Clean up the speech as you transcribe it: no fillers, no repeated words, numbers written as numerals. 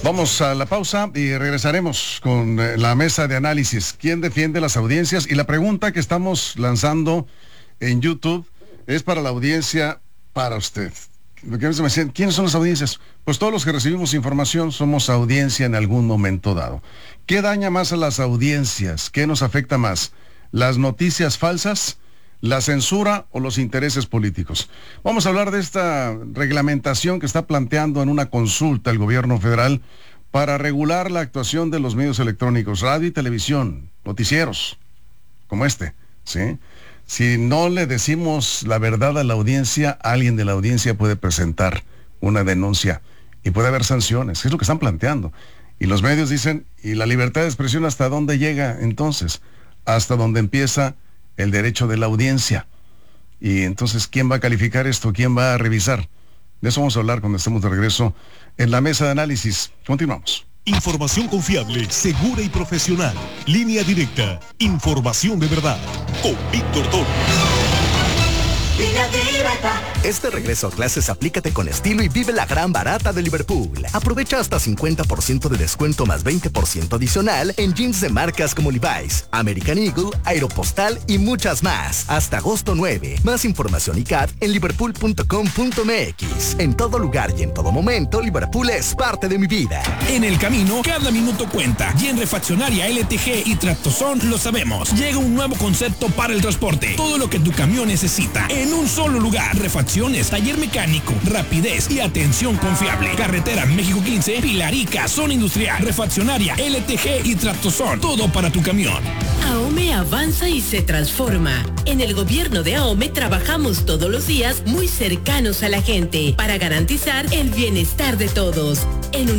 Vamos a la pausa y regresaremos con la mesa de análisis. ¿Quién defiende las audiencias? Y la pregunta que estamos lanzando en YouTube es para la audiencia, para usted. Porque a veces me decían, ¿quiénes son las audiencias? Pues todos los que recibimos información somos audiencia en algún momento dado. ¿Qué daña más a las audiencias? ¿Qué nos afecta más? ¿Las noticias falsas, la censura o los intereses políticos? Vamos a hablar de esta reglamentación que está planteando en una consulta el gobierno federal para regular la actuación de los medios electrónicos, radio y televisión, noticieros, como este, ¿sí? Si no le decimos la verdad a la audiencia, alguien de la audiencia puede presentar una denuncia y puede haber sanciones. Es lo que están planteando. Y los medios dicen, ¿y la libertad de expresión hasta dónde llega entonces? Hasta donde empieza el derecho de la audiencia. Y entonces, ¿quién va a calificar esto? ¿Quién va a revisar? De eso vamos a hablar cuando estemos de regreso en la mesa de análisis. Continuamos. Información confiable, segura y profesional. Línea directa. Información de verdad. Con Víctor Toro. Este regreso a clases aplícate con estilo y vive la gran barata de Liverpool. Aprovecha hasta 50% de descuento más 20% adicional en jeans de marcas como Levi's, American Eagle, Aeropostal y muchas más. Hasta agosto 9. Más información y CAT en liverpool.com.mx. En todo lugar y en todo momento, Liverpool es parte de mi vida. En el camino, cada minuto cuenta. Y en Refaccionaria LTG y Tractozón lo sabemos. Llega un nuevo concepto para el transporte. Todo lo que tu camión necesita en un solo lugar. Refacciones, taller mecánico, rapidez y atención confiable. Carretera México 15, Pilarica, zona industrial. Refaccionaria LTG y Tractozón. Todo para tu camión. AOME avanza y se transforma. En el gobierno de AOME trabajamos todos los días muy cercanos a la gente para garantizar el bienestar de todos. En